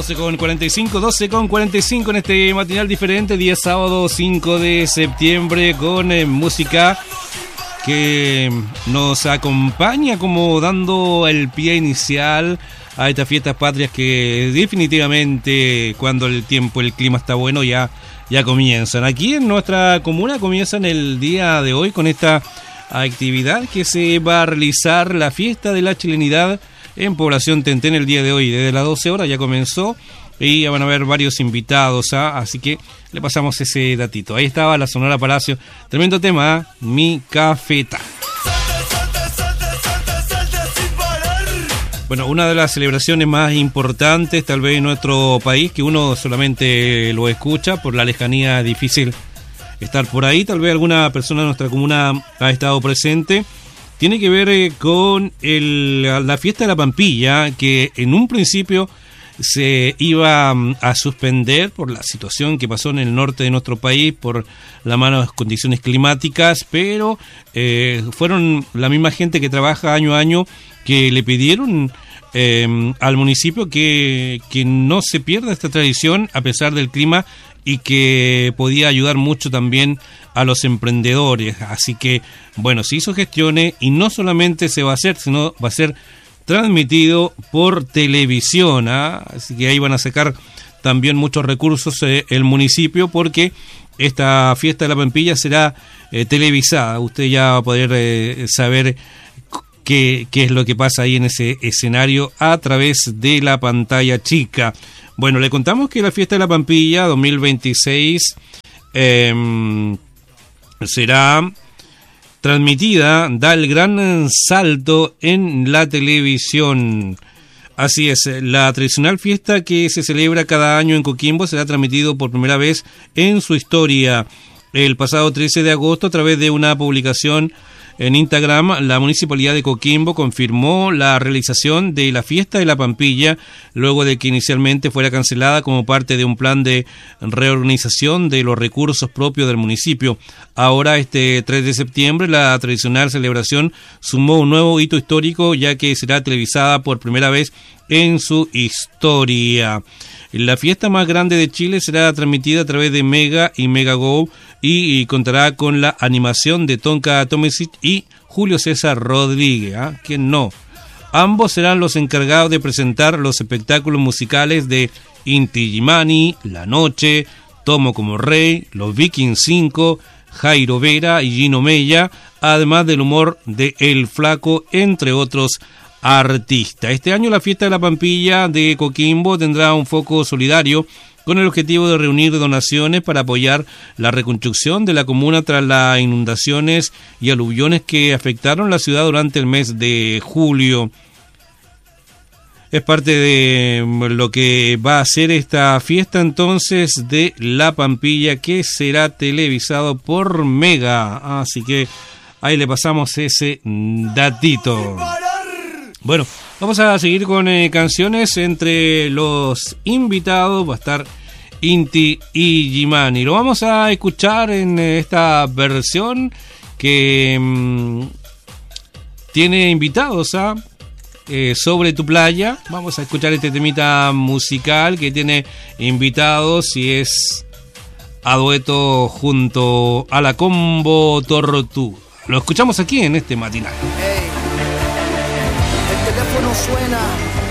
12:45 en este matinal diferente, día sábado 5 de septiembre, con música que nos acompaña como dando el pie inicial a estas fiestas patrias que definitivamente cuando el clima está bueno ya comienzan. Aquí en nuestra comuna comienzan el día de hoy con esta actividad que se va a realizar, la fiesta de la chilenidad en Población Tentén el día de hoy. Desde las 12 horas ya comenzó y ya van a haber varios invitados, así que le pasamos ese datito. Ahí estaba la Sonora Palacio, tremendo tema, Mi Cafeta. Bueno, una de las celebraciones más importantes tal vez en nuestro país, que uno solamente lo escucha por la lejanía, difícil estar por ahí, tal vez alguna persona de nuestra comuna ha estado presente. Tiene que ver con la fiesta de la Pampilla, que en un principio se iba a suspender por la situación que pasó en el norte de nuestro país, por las malas condiciones climáticas, pero fueron la misma gente que trabaja año a año que le pidieron al municipio que no se pierda esta tradición a pesar del clima y que podía ayudar mucho también a los emprendedores. Así que, bueno, se hizo gestiones y no solamente se va a hacer, sino va a ser transmitido por televisión, así que ahí van a sacar también muchos recursos el municipio, porque esta fiesta de la Pampilla será televisada. Usted ya va a poder saber qué es lo que pasa ahí en ese escenario a través de la pantalla chica. Bueno, le contamos que la fiesta de la Pampilla 2026 será transmitida, da el gran salto en la televisión. Así es, la tradicional fiesta que se celebra cada año en Coquimbo será transmitido por primera vez en su historia. El pasado 13 de agosto, a través de una publicación en Instagram, la Municipalidad de Coquimbo confirmó la realización de la fiesta de la Pampilla, luego de que inicialmente fuera cancelada como parte de un plan de reorganización de los recursos propios del municipio. Ahora, este 3 de septiembre, la tradicional celebración sumó un nuevo hito histórico, ya que será televisada por primera vez en su historia. La fiesta más grande de Chile será transmitida a través de Mega y Mega Go y contará con la animación de Tonka Tomesic y Julio César Rodríguez. ¿Quién no? Ambos serán los encargados de presentar los espectáculos musicales de Inti Illimani, La Noche, Tomo como Rey, Los Vikings 5, Jairo Vera y Gino Mella, además del humor de El Flaco, entre otros artista. Este año la fiesta de la Pampilla de Coquimbo tendrá un foco solidario con el objetivo de reunir donaciones para apoyar la reconstrucción de la comuna tras las inundaciones y aluviones que afectaron la ciudad durante el mes de julio. Es parte de lo que va a ser esta fiesta entonces de la Pampilla, que será televisado por Mega. Así que ahí le pasamos ese datito. Bueno, vamos a seguir con canciones. Entre los invitados va a estar Inti Illimani. Lo vamos a escuchar en esta versión que tiene invitados Sobre tu playa. Vamos a escuchar este temita musical que tiene invitados y es a dueto junto a la Combo Tortuga. Lo escuchamos aquí en este matinal. Hey. El teléfono suena